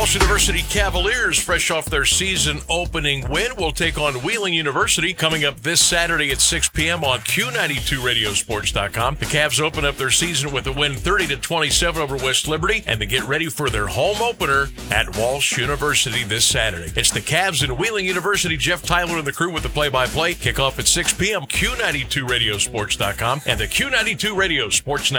Walsh University Cavaliers, fresh off their season opening win, will take on Wheeling University coming up this Saturday at 6 p.m. on Q92radiosports.com. The Cavs open up their season with a win 30-27 over West Liberty and to get ready for their home opener at Walsh University this Saturday. It's the Cavs and Wheeling University. Jeff Tyler and the crew with the play-by-play. Kickoff at 6 p.m. Q92radiosports.com and the Q92 Radio Sports Network.